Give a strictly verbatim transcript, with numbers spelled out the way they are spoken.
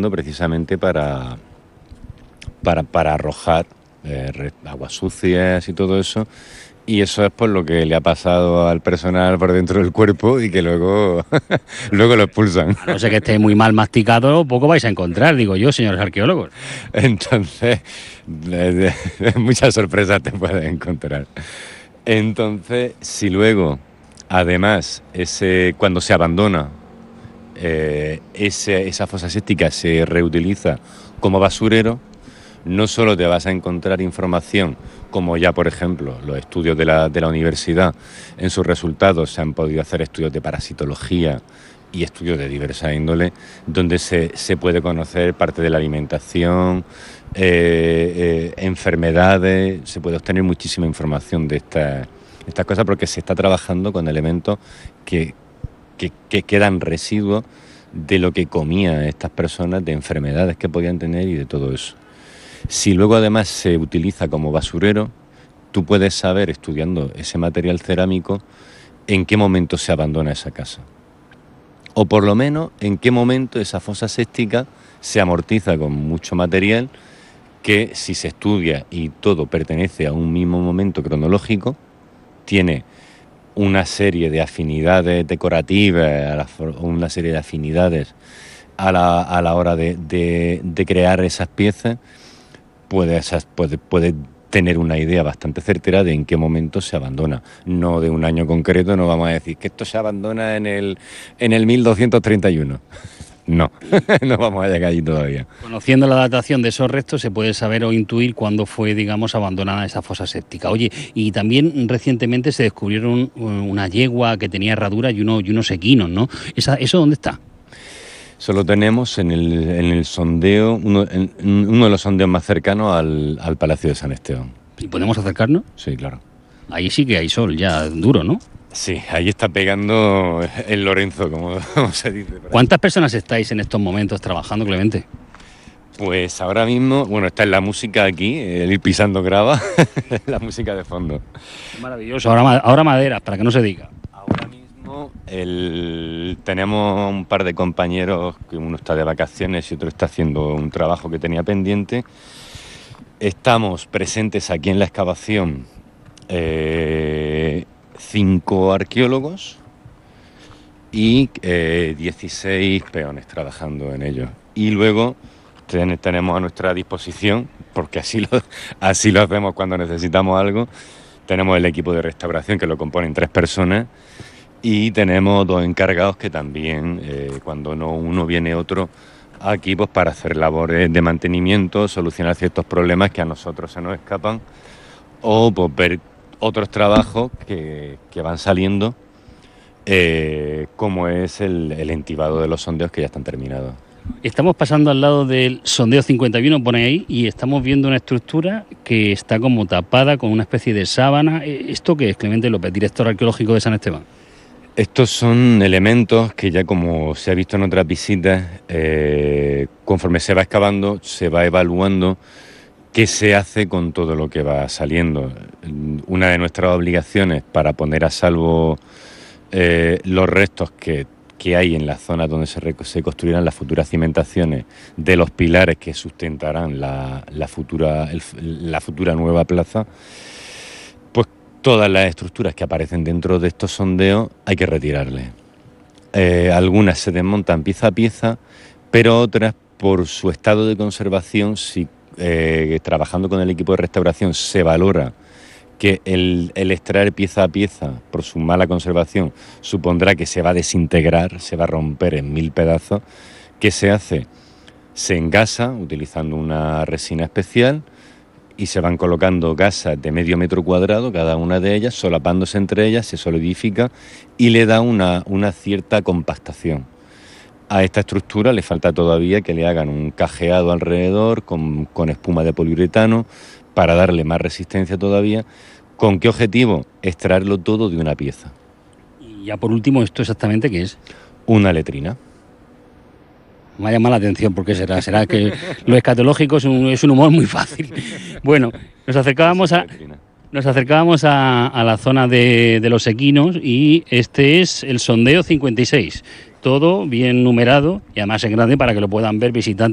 utilizando precisamente para, para, para arrojar eh, aguas sucias y todo eso. Y eso es por lo que le ha pasado al personal por dentro del cuerpo y que luego, luego lo expulsan. A no ser que esté muy mal masticado, poco vais a encontrar, digo yo, señores arqueólogos. Entonces, muchas sorpresas te puedes encontrar. Entonces, si luego, además, ese cuando se abandona, eh, ese, esa fosa séptica se reutiliza como basurero, no solo te vas a encontrar información, como ya, por ejemplo, los estudios de la, de la universidad, en sus resultados se han podido hacer estudios de parasitología y estudios de diversa índole, donde se, se puede conocer parte de la alimentación, eh, eh, enfermedades, se puede obtener muchísima información de estas, estas cosas, porque se está trabajando con elementos que, que, que quedan residuos de lo que comían estas personas, de enfermedades que podían tener y de todo eso. Si luego además se utiliza como basurero, tú puedes saber, estudiando ese material cerámico, en qué momento se abandona esa casa. O por lo menos en qué momento esa fosa séptica se amortiza con mucho material que, si se estudia y todo pertenece a un mismo momento cronológico, tiene una serie de afinidades decorativas, una serie de afinidades a la, a la hora de, de, de crear esas piezas. Puede, puede, puede tener una idea bastante certera de en qué momento se abandona. No de un año concreto, no vamos a decir que esto se abandona en el, en el mil doscientos treinta y uno. No, no vamos a llegar allí todavía. Conociendo la datación de esos restos se puede saber o intuir cuándo fue, digamos, abandonada esa fosa séptica. Oye, y también recientemente se descubrieron una yegua que tenía herraduras y, uno, y unos equinos, ¿no? ¿Esa, ¿Eso dónde está? Eso lo tenemos en el, en el sondeo, uno, en, uno de los sondeos más cercanos al, al Palacio de San Esteban. ¿Y podemos acercarnos? Sí, claro. Ahí sí que hay sol, ya duro, ¿no? Sí, ahí está pegando el Lorenzo, como, como se dice. ¿Cuántas personas estáis en estos momentos trabajando, Clemente? Pues ahora mismo, bueno, está en la música aquí, el ir pisando grava, la música de fondo. Maravilloso, ahora, ahora maderas, para que no se diga. Ahora mismo el, tenemos un par de compañeros, que uno está de vacaciones y otro está haciendo un trabajo que tenía pendiente. Estamos presentes aquí en la excavación eh, cinco arqueólogos y eh, dieciséis peones trabajando en ello. Y luego ten, tenemos a nuestra disposición, porque así lo, así lo hacemos cuando necesitamos algo, tenemos el equipo de restauración, que lo componen tres personas, y tenemos dos encargados que también, eh, cuando no uno viene otro, aquí pues para hacer labores de mantenimiento, solucionar ciertos problemas que a nosotros se nos escapan, o pues ver otros trabajos que, que van saliendo, eh, como es el, el entibado de los sondeos que ya están terminados. Estamos pasando al lado del sondeo cincuenta y uno, pone ahí, y estamos viendo una estructura que está como tapada con una especie de sábana. ¿Esto qué es, Clemente López, director arqueológico de San Esteban? Estos son elementos que ya, como se ha visto en otras visitas, eh, conforme se va excavando, se va evaluando qué se hace con todo lo que va saliendo. Una de nuestras obligaciones para poner a salvo eh, los restos que, que hay en la zona donde se, se construirán las futuras cimentaciones de los pilares que sustentarán la, la, futura, el, la futura nueva plaza, pues todas las estructuras que aparecen dentro de estos sondeos hay que retirarles. Eh, algunas se desmontan pieza a pieza, pero otras, por su estado de conservación, si eh, trabajando con el equipo de restauración se valora que el, el extraer pieza a pieza, por su mala conservación, supondrá que se va a desintegrar, se va a romper en mil pedazos, ¿qué se hace? Se engasa utilizando una resina especial, y se van colocando gasas de medio metro cuadrado, cada una de ellas, solapándose entre ellas, se solidifica y le da una, una cierta compactación. A esta estructura le falta todavía que le hagan un cajeado alrededor con, con espuma de poliuretano para darle más resistencia todavía. ¿Con qué objetivo? Extraerlo todo de una pieza. Y ya por último, ¿esto exactamente qué es? Una letrina. Me ha llamado la atención, porque será, será que lo escatológico es un, es un humor muy fácil. Bueno, nos acercábamos a, nos acercábamos a, a la zona de, de los equinos, y este es el sondeo cincuenta y seis. Todo bien numerado y además en grande para que lo puedan ver visitantes.